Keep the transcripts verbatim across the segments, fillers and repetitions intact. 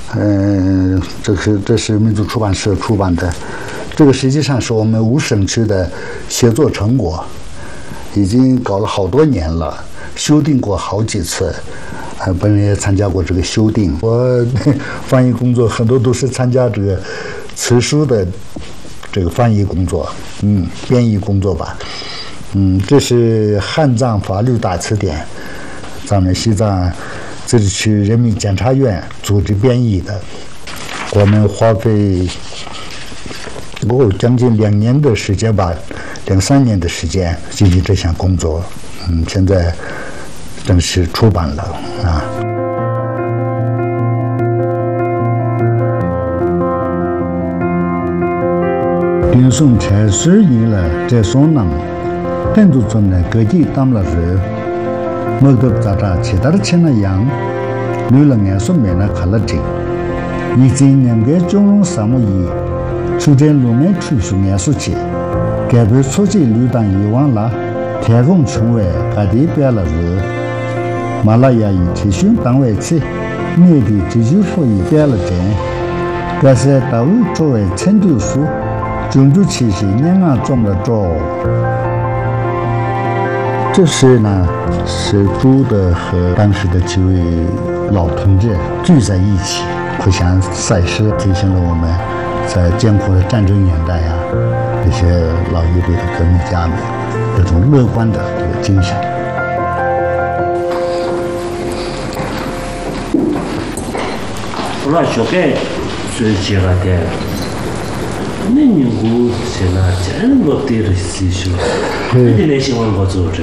嗯、呃，这是这是民族出版社出版的，这个实际上是我们五省区的写作成果，已经搞了好多年了，修订过好几次。呃，本人也参加过这个修订。我翻译工作很多都是参加这个词书的这个翻译工作，嗯，编译工作吧。嗯，这是汉藏法律大词典，咱们西藏自治区人民检察院组织编译的，我们花费哦将近两年的时间吧，两三年的时间进行这项工作。嗯，现在正式出版了啊。电送柴水赢了，在松南，跟住中呢，各地当了热，莫得咋咋，其他的钱了样，女了眼说面了看了这，已经两个中龙三木一，出在路面吹出眼数去，该被出去旅当遗忘了，天空穷外，各地变了热。马拉雅以提醒单位起，内地追求服役变了真，该是到作为程度数，种族歧视两岸中了招。这是呢，是朱德和当时的几位老同志聚在一起，互相赛诗，提醒了我们在艰苦的战争年代啊，这些老一辈的革命家们这种乐观的这个精神。 我那小盖最起了的，那你我现在真我对着思想，你那喜欢我做这，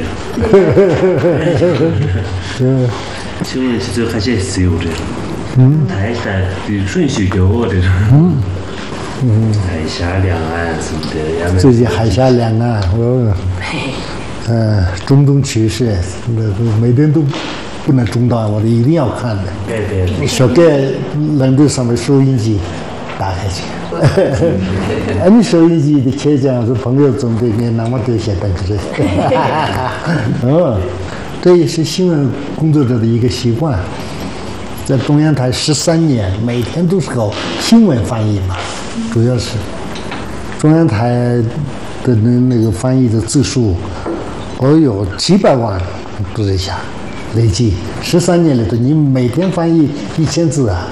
请问是这还是自由的？嗯，台下的顺序给我的，嗯嗯，海峡两岸什么的， 最近海峡两岸，我，呃，中东趋势，那个每天都。不能中断，我的一定要看的。 对对对。 小盖冷的上面收音机打开去。哎，你收音机的开讲是朋友总对你那么多些东西。嗯，这也是新闻工作者的一个习惯。在中央台十三年，每天都是搞新闻翻译嘛，主要是中央台的那那个翻译的字数，我有几百万都在下。累计十三年里头，你每天翻译一千字啊！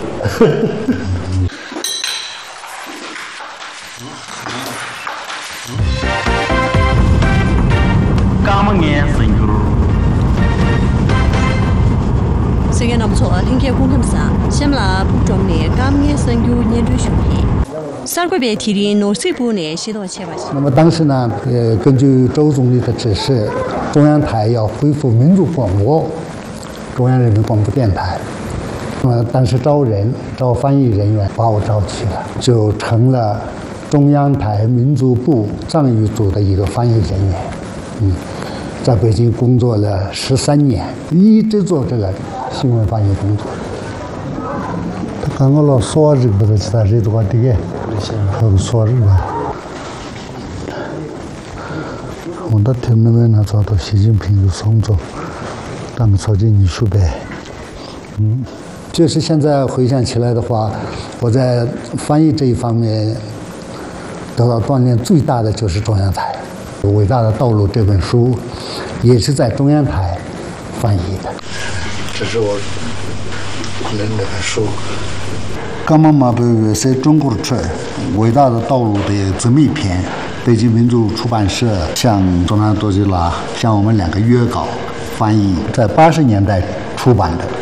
时间那不错，听见空他们啥，先啦不中呢，刚年生有年度学费。三个月提的农水部呢，写到千万。 那么当时呢，呃，根据周总理的指示，中央台要恢复民族广播，中央人民广播电台。呃，当时招人，招翻译人员，把我招去了，就成了中央台民族部藏语组的一个翻译人员。嗯，在北京工作了十三年，一直做这个新闻翻译工作。他刚刚老说这个不是其他人都话这个。很说是吧？我到天那边呢，找到习近平的创作，咱们朝进你说呗。嗯，就是现在回想起来的话，我在翻译这一方面得到锻炼最大的就是中央台《伟大的道路》这本书，也是在中央台翻译的。这是我那那本书。刚妈妈被在中国出伟大的道路的这么一篇，北京民族出版社向中南多吉拉向我们两个约稿翻译，在八十年代出版的。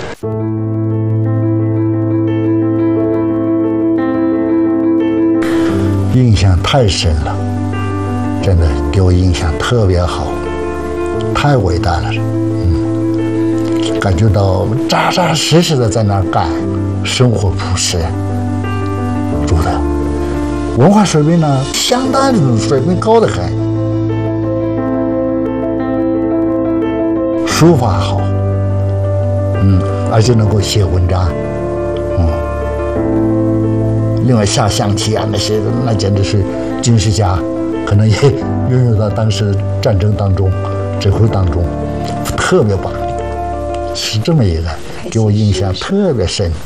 印象太深了，真的给我印象特别好，太伟大了。嗯，感觉到扎扎实实的在那儿干。生活朴实，住的文化水平呢，相当水平高得很，书法好，嗯，而且能够写文章，嗯，另外下象棋啊那些，那简直是军事家，可能也拥有到当时战争当中、指挥当中，特别棒，是这么一个，给我印象特别深。